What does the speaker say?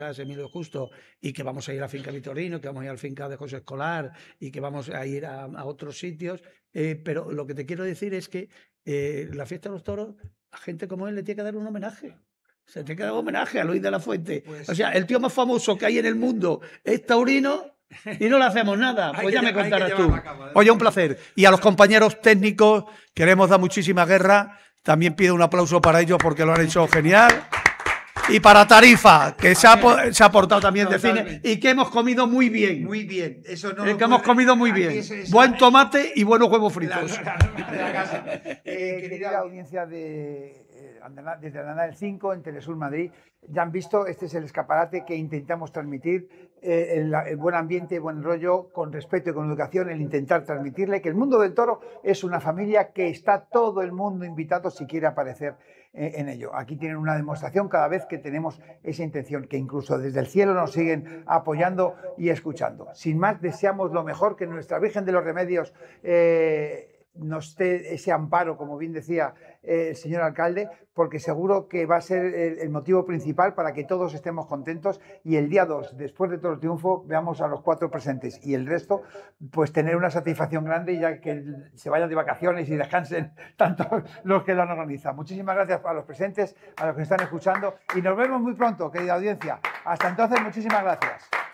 Emilio Justo, y que vamos a ir a la finca Vitorino, que vamos a ir a la finca de José Escolar y que vamos a ir a otros sitios. Pero lo que te quiero decir es que la fiesta de los toros, a gente como él le tiene que dar un homenaje. Se tiene que dar un homenaje a Luis de la Fuente. Pues, o sea, el tío más famoso que hay en el mundo es taurino y no le hacemos nada. Pues ya me contarás tú. Oye, un placer. Y a los compañeros técnicos queremos dar muchísima guerra. También pido un aplauso para ellos porque lo han hecho genial. Y para Tarifa, que se ha portado también de cine y que hemos comido muy bien. Muy bien. Eso no que hemos comido muy bien. Buen tomate y buenos huevos fritos. Querida audiencia desde Andana del 5 en Telesur Madrid, ya han visto, este es el escaparate que intentamos transmitir, el buen ambiente, buen rollo, con respeto y con educación, el intentar transmitirle que el mundo del toro es una familia que está todo el mundo invitado si quiere aparecer en ello. Aquí tienen una demostración cada vez que tenemos esa intención, que incluso desde el cielo nos siguen apoyando y escuchando. Sin más, deseamos lo mejor, que nuestra Virgen de los Remedios nos dé ese amparo, como bien decía el señor alcalde, porque seguro que va a ser el motivo principal para que todos estemos contentos y el día 2, después de todo el triunfo, veamos a los 4 presentes y el resto, pues tener una satisfacción grande y ya que se vayan de vacaciones y descansen tanto los que lo han organizado. Muchísimas gracias a los presentes, a los que están escuchando y nos vemos muy pronto, querida audiencia. Hasta entonces, muchísimas gracias.